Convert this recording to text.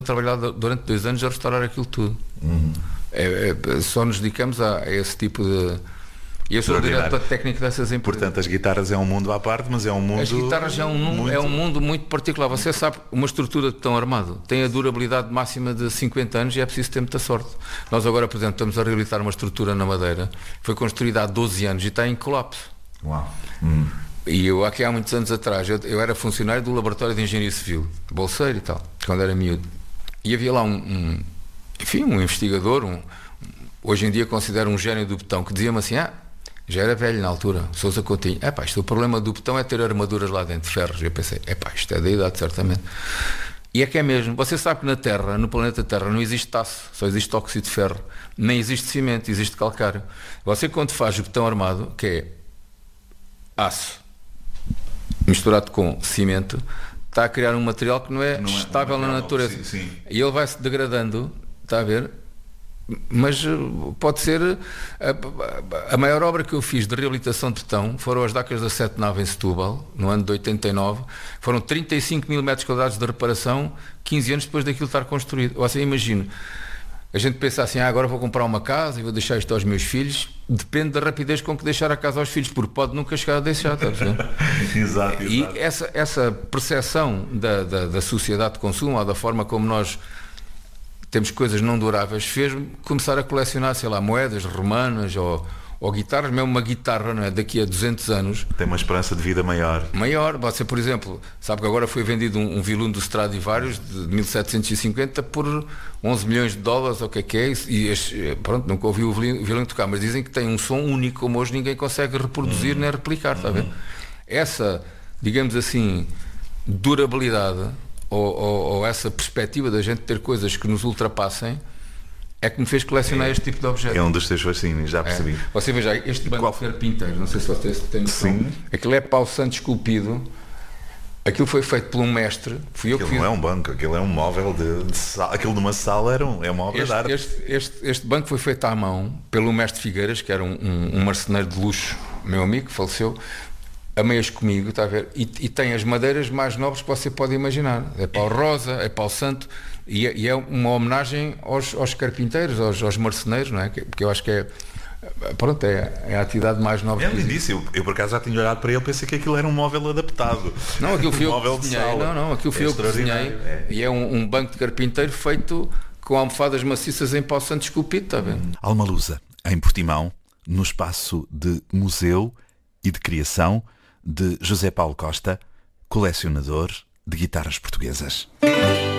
trabalhar durante 2 anos a restaurar aquilo tudo. Só nos dedicamos a esse tipo de... E eu sou o diretor técnico dessas empresas. Portanto, as guitarras é um mundo à parte, mas é um mundo... As guitarras é um mundo muito particular. Você sabe, uma estrutura de betão armado tem a durabilidade máxima de 50 anos e é preciso ter muita sorte. Nós agora, por exemplo, estamos a reabilitar uma estrutura na Madeira, foi construída há 12 anos e está em colapso. Uau. E eu, aqui há muitos anos atrás, eu era funcionário do Laboratório de Engenharia Civil, bolseiro e tal, quando era miúdo. E havia lá um investigador, hoje em dia considero um gênio do betão, que dizia-me assim, já era velho na altura, Sousa Coutinho, o problema do betão é ter armaduras lá dentro, ferros. E eu pensei, isto é da idade, certamente. E é que é mesmo. Você sabe que na Terra, no planeta Terra, não existe aço, só existe óxido de ferro. Nem existe cimento, existe calcário. Você, quando faz o betão armado, que é aço misturado com cimento, está a criar um material que não é estável na natureza. Sim. E ele vai-se degradando, está a ver? Mas pode ser a maior obra que eu fiz de reabilitação de betão foram as Dacas da Sete Nave em Setúbal, no ano de 89. Foram 35 mil metros quadrados de reparação 15 anos depois daquilo estar construído. Você imagina, a gente pensa assim, agora vou comprar uma casa e vou deixar isto aos meus filhos. Depende da rapidez com que deixar a casa aos filhos, porque pode nunca chegar a deixar. Exato. E essa percepção da sociedade de consumo, ou da forma como nós temos coisas não duráveis, fez-me começar a colecionar, moedas romanas ou guitarras. Mesmo uma guitarra, não é? Daqui a 200 anos tem uma esperança de vida maior. Você, por exemplo, sabe que agora foi vendido um violino do Stradivarius de 1750 por 11 milhões de dólares, ou o que é isso? E nunca ouvi o violino tocar, mas dizem que tem um som único, como hoje ninguém consegue reproduzir nem replicar, está a ver? Essa, digamos assim, durabilidade ou essa perspectiva da gente ter coisas que nos ultrapassem é que me fez colecionar este tipo de objetos. É um dos teus fascínios, já percebi. Você veja, este banco de carpinteiro, não sei se vocês têm noção. Sim. Aquilo é pau santo esculpido. Aquilo foi feito por um mestre. Fui eu que fiz. Aquilo não é um banco, aquilo é um móvel de sala. Aquilo de uma sala é uma obra de arte. Este banco foi feito à mão pelo mestre Figueiras, que era um marceneiro de luxo, meu amigo, que faleceu, a meias comigo, está a ver? E tem as madeiras mais nobres que você pode imaginar. É pau rosa, é pau santo, e é uma homenagem aos carpinteiros, aos marceneiros, não é? Porque eu acho que é a atividade mais nobre. É lindíssimo. Eu por acaso já tinha olhado para ele e pensei que aquilo era um móvel adaptado. Não, aquilo foi eu que desenhei. Não, aquilo foi eu que desenhei. E é um banco de carpinteiro feito com almofadas maciças em pau santo esculpido, está a ver? Almalusa, em Portimão, no espaço de museu e de criação de José Paulo Costa, colecionador de guitarras portuguesas.